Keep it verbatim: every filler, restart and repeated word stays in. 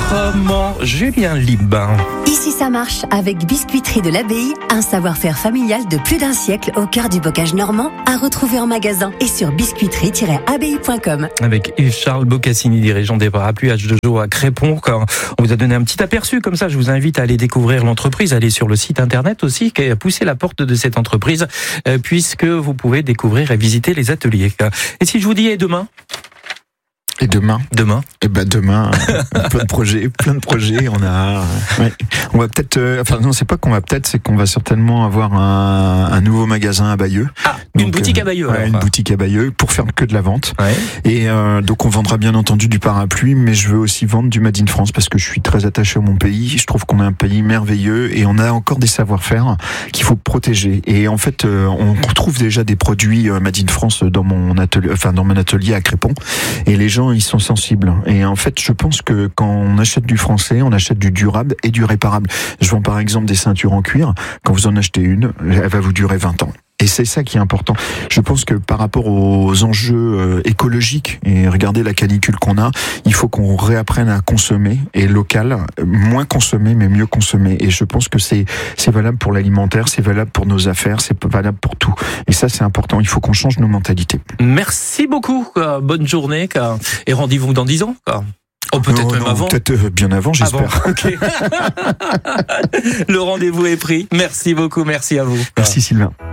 autrement. Julien Lib. Ici ça marche avec Biscuiterie de l'Abbaye, un savoir-faire familial de plus d'un siècle au cœur du bocage normand, à retrouver en magasin et sur biscuiterie tiret abbaye point com. Avec Yves-Charles Boccassini, dirigeant des parapluies H deux O à Crépon. Quand on vous a donné un petit aperçu comme ça, je vous invite à aller découvrir l'entreprise, aller sur le site internet aussi, qui a poussé la porte de cette entreprise, puisque vous pouvez découvrir et visiter les ateliers. Et si je vous dis et demain ? Et demain Demain Eh ben demain, plein de projets, plein de projets. On a, ouais. on va peut-être, euh, enfin non, c'est pas qu'on va peut-être, c'est qu'on va certainement avoir un, un nouveau magasin à Bayeux. Ah, donc, une boutique à Bayeux. Ouais, alors, une boutique à Bayeux pour faire que de la vente. Ouais. Et euh, donc on vendra bien entendu du parapluie, mais je veux aussi vendre du Made in France parce que je suis très attaché à mon pays. Je trouve qu'on a un pays merveilleux et on a encore des savoir-faire qu'il faut protéger. Et en fait, euh, on retrouve déjà des produits euh, Made in France dans mon atelier, enfin dans mon atelier à Crépon. Et les gens ils sont sensibles. Et en fait, je pense que quand on achète du français, on achète du durable et du réparable. Je vends par exemple des ceintures en cuir. Quand vous en achetez une, elle va vous durer vingt ans. Et c'est ça qui est important. Je pense que par rapport aux enjeux écologiques, et regardez la canicule qu'on a, il faut qu'on réapprenne à consommer, et local, moins consommer, mais mieux consommer. Et je pense que c'est, c'est valable pour l'alimentaire, c'est valable pour nos affaires, c'est valable pour tout. Et ça, c'est important. Il faut qu'on change nos mentalités. Merci beaucoup. Bonne journée. Et rendez-vous dans dix ans. Oh, peut-être non, même non, avant. Peut-être bien avant, j'espère. Avant, okay. Le rendez-vous est pris. Merci beaucoup. Merci à vous. Merci Sylvain.